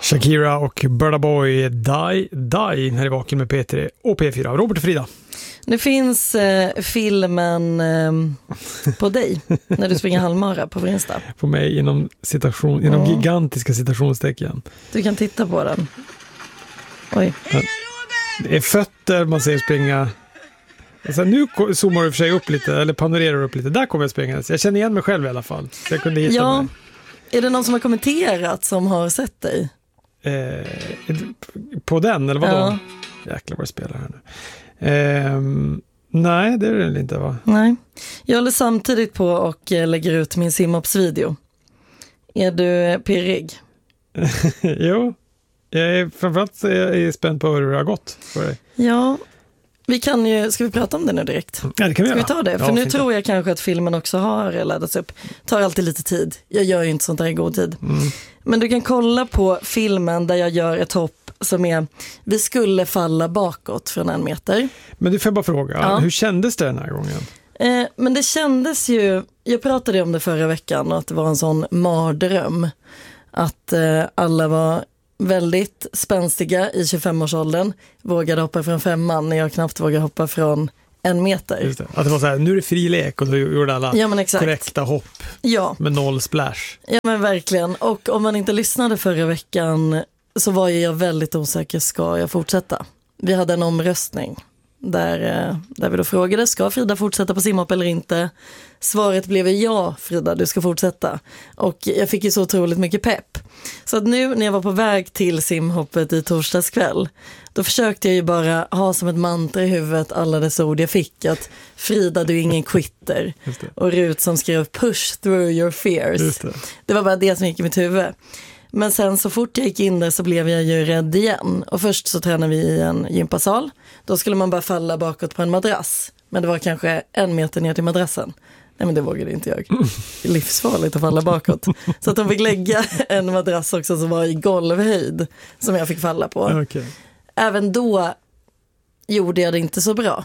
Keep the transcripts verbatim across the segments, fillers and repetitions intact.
Shakira och Burna Boy, Die, Die, här är Vaken med P tre och P fyra. Robert och Frida. Det finns eh, filmen eh, på dig när du springer halvmara på Insta. På mig inom, citation, inom mm. gigantiska citationstecken. Du kan titta på den. Oj. Det är fötter man ser springa. Alltså, nu zoomar du för sig upp lite, eller panorerar upp lite. Där kommer jag springa. Jag känner igen mig själv i alla fall. Så jag kunde hitta ja. mig. Är det någon som har kommenterat som har sett dig? Eh, på den, eller vadå? Ja. Jäklar vad jag spelar här nu. Eh, nej, det är det inte, va? Nej. Jag håller samtidigt på och lägger ut min simhoppsvideo. Är du pirrig? Jo. Jag är, framförallt är jag spänd på hur det har gått för dig. Ja. Vi kan ju, ska vi prata om det nu direkt? Ja, det kan vi ska göra. vi ta det? För ja, nu fint. tror jag kanske att filmen också har laddats upp. Tar alltid lite tid. Jag gör ju inte sånt här i god tid. Mm. Men du kan kolla på filmen där jag gör ett hopp som är, vi skulle falla bakåt från en meter. Men du får bara fråga, ja. hur kändes det den här gången? Eh, men det kändes ju, jag pratade om det förra veckan och att det var en sån mardröm. Att eh, alla var väldigt spänstiga i tjugofemårsåldern, vågade hoppa från femman när jag knappt vågade hoppa från en meter. Just det. Att det var så här, nu är det fri lek och då gjorde alla ja, men exakt. korrekta hopp ja. med noll splash. Ja, men verkligen. Och om man inte lyssnade förra veckan så var jag väldigt osäker, ska jag fortsätta? Vi hade en omröstning där, där vi då frågade, ska Frida fortsätta på simhopp eller inte? Svaret blev ja, Frida, du ska fortsätta. Och jag fick ju så otroligt mycket pepp. Så att nu när jag var på väg till simhoppet i torsdags kväll, då försökte jag ju bara ha som ett mantra i huvudet alla dessa ord jag fick. Att Frida, du är ingen quitter. Och Rut som skrev push through your fears. Just det. Det var bara det som gick i mitt huvud. Men sen så fort jag gick in där så blev jag ju rädd igen. Och först så tränade vi i en gympasal. Då skulle man bara falla bakåt på en madrass. Men det var kanske en meter ner till madrassen. Nej, men det vågade inte jag. Det är livsfarligt att falla bakåt. Så att de fick lägga en madrass också som var i golvhöjd som jag fick falla på. Okay. Även då gjorde jag det inte så bra.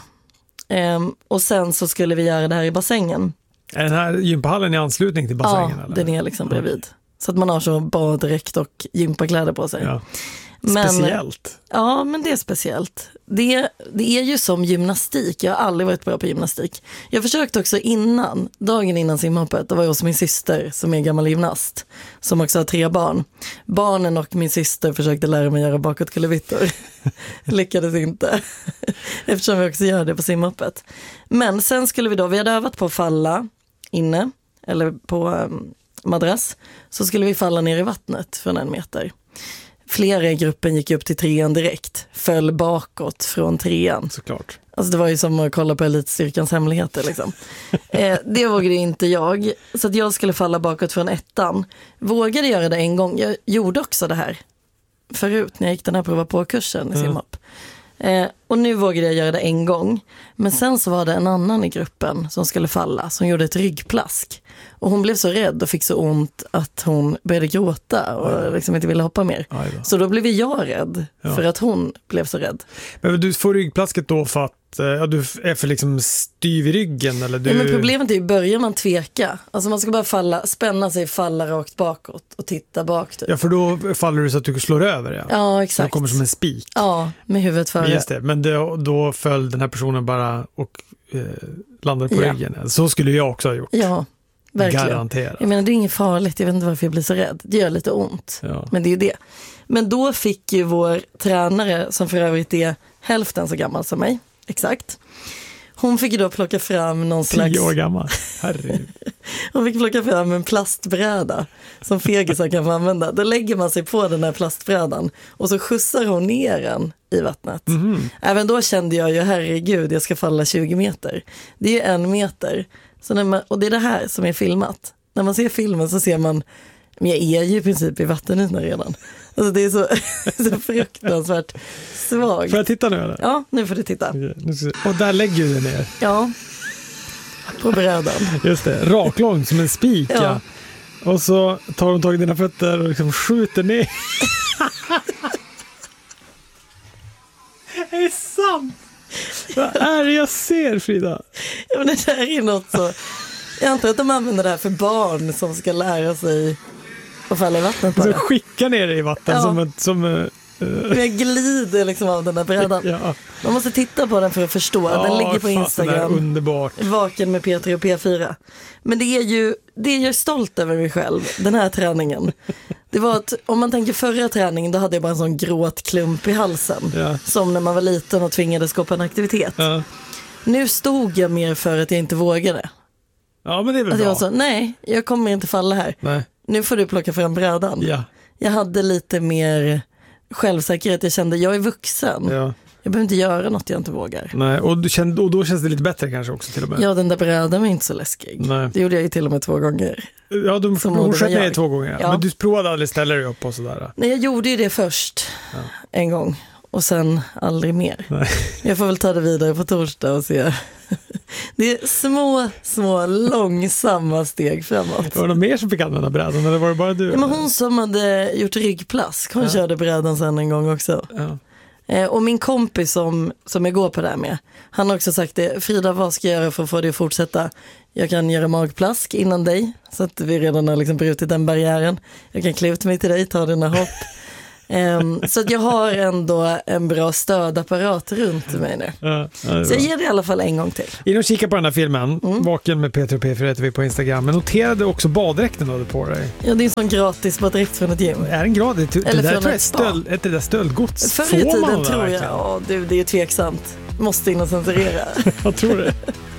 Ehm, och sen så skulle vi göra det här i bassängen. Är den här gympahallen i anslutning till bassängen? Ja, eller? den är liksom bredvid. Så att man har så baddräkt och gympakläder på sig. Ja. Men, speciellt. Ja, men det är speciellt. Det, det är ju som gymnastik. Jag har aldrig varit bra på gymnastik. Jag försökte också innan, dagen innan simhoppet, då var jag hos min syster som är gammal gymnast. Som också har tre barn. Barnen och min syster försökte lära mig göra bakåtkullerbyttor. Lyckades inte. Eftersom vi också gör det på simhoppet. Men sen skulle vi då, vi hade övat på att falla inne. Eller på um, madrass. Så skulle vi falla ner i vattnet från en meter. Flera i gruppen gick upp till trean direkt. Föll bakåt från trean. Såklart. Alltså det var ju som att kolla på Elitstyrkans hemligheter liksom. eh, det vågade inte jag. Så att jag skulle falla bakåt från ettan. Vågade göra det en gång. Jag gjorde också det här förut när jag gick den här prova på kursen i simhopp. Eh, och nu vågade jag göra det en gång. Men sen så var det en annan i gruppen som skulle falla. Som gjorde ett ryggplask. Och hon blev så rädd och fick så ont att hon började gråta och liksom inte ville hoppa mer. Då. Så då blev jag rädd ja. för att hon blev så rädd. Men du får ryggplasket då för att ja, du är för liksom styv i ryggen? Eller du... ja, men problemet är ju, börjar man tveka. Alltså man ska bara falla, spänna sig, falla rakt bakåt och titta bak. Typ. Ja, för då faller du så att du slår över. Ja, ja exakt. Så kommer som en spik. Ja, med huvudet före. Just det, men det, då föll den här personen bara och eh, landade på ja. ryggen. Så skulle jag också ha gjort. Ja. Verkligen. Garanterat. Jag menar, det är inget farligt. Jag vet inte varför jag blir så rädd. Det gör lite ont. Ja. Men det är ju det. Men då fick ju vår tränare, som för övrigt är hälften så gammal som mig, exakt. Hon fick ju då plocka fram någon slags... Tio år gammal. Herregud. Hon fick plocka fram en plastbräda som fegisar kan få använda. Då lägger man sig på den här plastbrädan och så skjutsar hon ner den i vattnet. Mm. Även då kände jag ju, herregud, jag ska falla tjugo meter. Det är ju en meter. Så när man, och det är det här som är filmat. När man ser filmen så ser man, men jag är ju i princip i vattenytan redan. Alltså det är så, så fruktansvärt svagt. Får jag titta nu eller? Ja, nu får du titta. Och där lägger du ner. Ja, på brädan. Just det, raklång som en spik. Ja. Ja. Och så tar hon tag i dina fötter och liksom skjuter ner. Det är sant. Vad är det jag ser, Frida? Ja, men det där är något så... Jag antar att de använder det här för barn som ska lära sig och falla i vattnet Så bara. skicka ner det i vatten Ja. som... ett- som uh, Jag glider liksom av den där brädan. ja. Man måste titta på den för att förstå. Den Ja, ligger på fan, det där är Instagram. underbart. Vaken med P tre och P fyra. Men det är ju, det är jag stolt över mig själv, den här träningen. Det var att, om man tänker förra träningen, då hade jag bara en sån gråtklump i halsen. Ja. Som när man var liten och tvingades gå på en aktivitet. Ja. Nu stod jag mer för att jag inte vågade. ja, men det är väl Att bra. jag var så, nej, jag kommer inte falla här. Nej. Nu får du plocka fram brädan. Ja. Jag hade lite mer självsäkerhet. Jag kände, jag är vuxen. Ja. Jag behöver inte göra något jag inte vågar. Nej. Och, du kände, och då känns det lite bättre kanske också till och med. Ja, den där brädan var inte så läskig. Nej. Det gjorde jag ju till och med två gånger. Ja, du Som hon moder sköt var ner jag. två gånger. Ja. Men du provade aldrig ställa dig upp och sådär. Nej, jag gjorde ju det först. Ja. En gång. Och sen aldrig mer. Nej. Jag får väl ta det vidare på torsdag och se. Det är små, små, långsamma steg framåt. Var det någon mer som fick använda brädan eller var det bara du? Ja, men hon som hade gjort ryggplask, hon Ja. körde brädan sen en gång också. Ja. Eh, och min kompis som, som jag går på det här med, han har också sagt det. Frida, vad ska jag göra för att få dig att fortsätta? Jag kan göra magplask innan dig, så att vi redan har liksom brutit den barriären. Jag kan klä ut mig till dig, ta dina hopp. Um, så att jag har ändå en bra stödapparat runt mig nu. Ja, ja, det är Så jag bra. ger det i alla fall en gång till. In och kika på den här filmen, Mm. Vaken med P tre och P fyra heter vi på Instagram. Men noterade också baddräkten du hade på dig. Ja, det är en sån gratis bara direkt från ett gym. Är den gratis? Det, Eller det där från tror jag är ett spa. stöld, ett det där stöldgods. Förr i Får man tiden det tror jag, verkligen? ja du, det är tveksamt. Måste in och censurera. Jag tror det.